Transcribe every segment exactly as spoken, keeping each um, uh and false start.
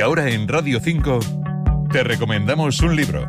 Y ahora en Radio cinco te recomendamos un libro.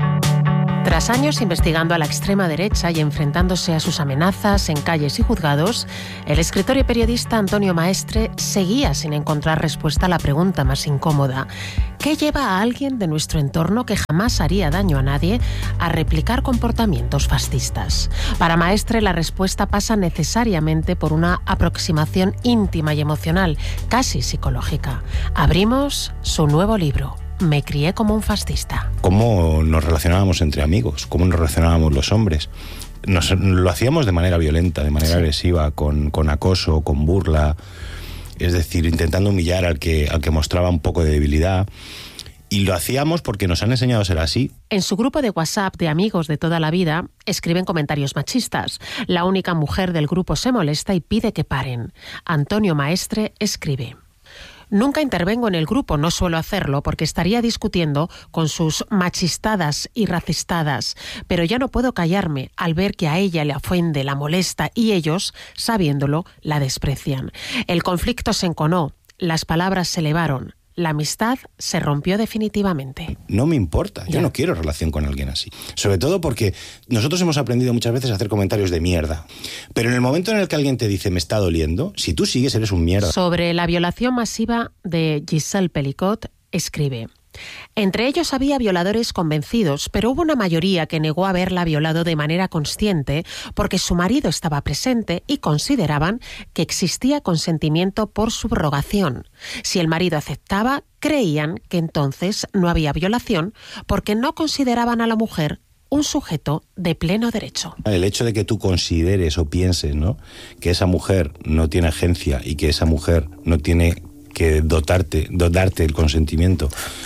Tras años investigando a la extrema derecha y enfrentándose a sus amenazas en calles y juzgados, el escritor y periodista Antonio Maestre seguía sin encontrar respuesta a la pregunta más incómoda: ¿qué lleva a alguien de nuestro entorno que jamás haría daño a nadie a replicar comportamientos fascistas? Para Maestre, la respuesta pasa necesariamente por una aproximación íntima y emocional, casi psicológica. Abrimos su nuevo libro: Me crié como un fascista. ¿Cómo nos relacionábamos entre amigos? ¿Cómo nos relacionábamos los hombres? Nos, lo hacíamos de manera violenta, de manera sí. agresiva, con, con acoso, con burla, es decir, intentando humillar al que, al que mostraba un poco de debilidad. Y lo hacíamos porque nos han enseñado a ser así. En su grupo de WhatsApp de amigos de toda la vida escriben comentarios machistas. La única mujer del grupo se molesta y pide que paren. Antonio Maestre escribe: nunca intervengo en el grupo, no suelo hacerlo porque estaría discutiendo con sus machistadas y racistadas, pero ya no puedo callarme al ver que a ella le ofende, la molesta y ellos, sabiéndolo, la desprecian. El conflicto se enconó, las palabras se elevaron. La amistad se rompió definitivamente. No me importa, yo ya. no quiero relación con alguien así. Sobre todo porque nosotros hemos aprendido muchas veces a hacer comentarios de mierda. Pero en el momento en el que alguien te dice me está doliendo, si tú sigues eres un mierda. Sobre la violación masiva de Giselle Pelicot, escribe: entre ellos había violadores convencidos, pero hubo una mayoría que negó haberla violado de manera consciente porque su marido estaba presente y consideraban que existía consentimiento por subrogación. Si el marido aceptaba, creían que entonces no había violación porque no consideraban a la mujer un sujeto de pleno derecho. El hecho de que tú consideres o pienses, ¿no?, que esa mujer no tiene agencia y que esa mujer no tiene que dotarte, dotarte el consentimiento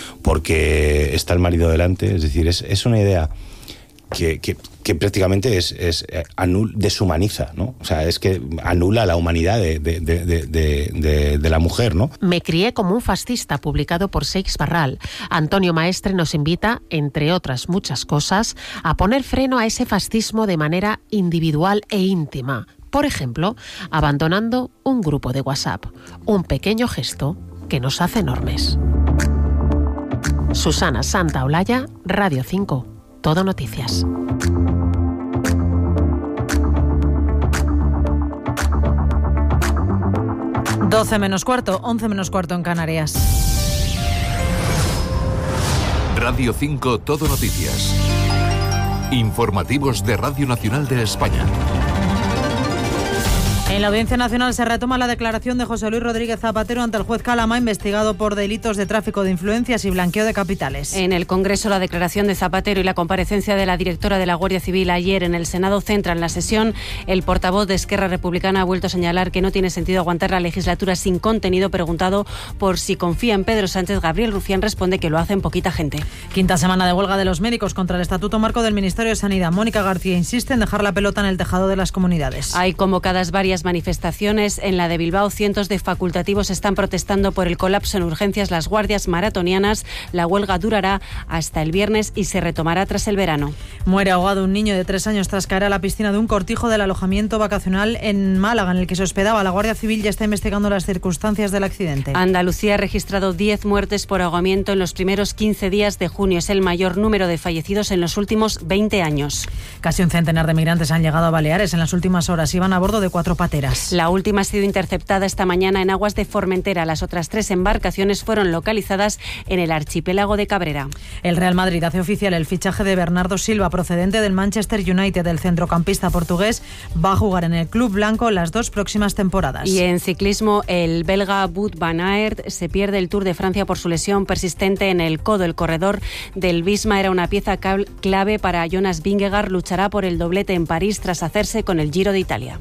porque está el marido delante, es decir, es, es una idea que, que, que prácticamente es, es anul, deshumaniza, ¿no? O sea, es que anula la humanidad de, de, de, de, de, de la mujer, ¿no? Me crié como un fascista, publicado por Seix Barral. Antonio Maestre nos invita, entre otras muchas cosas, a poner freno a ese fascismo de manera individual e íntima. Por ejemplo, abandonando un grupo de WhatsApp. Un pequeño gesto que nos hace enormes. Susana Santaolalla, Radio cinco, Todo Noticias. doce menos cuarto, once menos cuarto en Canarias. Radio cinco, Todo Noticias. Informativos de Radio Nacional de España. En la Audiencia Nacional se retoma la declaración de José Luis Rodríguez Zapatero ante el juez Calama, investigado por delitos de tráfico de influencias y blanqueo de capitales. En el Congreso, la declaración de Zapatero y la comparecencia de la directora de la Guardia Civil ayer en el Senado centran la sesión. El portavoz de Esquerra Republicana ha vuelto a señalar que no tiene sentido aguantar la legislatura sin contenido. Preguntado por si confía en Pedro Sánchez, Gabriel Rufián responde que lo hacen poquita gente. Quinta semana de huelga de los médicos contra el Estatuto Marco del Ministerio de Sanidad. Mónica García insiste en dejar la pelota en el tejado de las comunidades. Hay convocadas varias manifestaciones. En la de Bilbao, cientos de facultativos están protestando por el colapso en urgencias, las guardias maratonianas. La huelga durará hasta el viernes y se retomará tras el verano. Muere ahogado un niño de tres años tras caer a la piscina de un cortijo del alojamiento vacacional en Málaga, en el que se hospedaba. La Guardia Civil ya está investigando las circunstancias del accidente. Andalucía ha registrado diez muertes por ahogamiento en los primeros quince días de junio. Es el mayor número de fallecidos en los últimos veinte años. Casi un centenar de migrantes han llegado a Baleares en las últimas horas. Iban a bordo de cuatro pateras. La última ha sido interceptada esta mañana en aguas de Formentera. Las otras tres embarcaciones fueron localizadas en el archipiélago de Cabrera. El Real Madrid hace oficial el fichaje de Bernardo Silva, procedente del Manchester United. El centrocampista portugués va a jugar en el club blanco las dos próximas temporadas. Y en ciclismo, el belga Wout van Aert se pierde el Tour de Francia por su lesión persistente en el codo. El corredor del Visma era una pieza clave para Jonas Vingegaard. Luchará por el doblete en París tras hacerse con el Giro de Italia.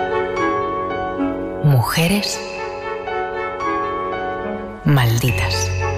Mujeres malditas.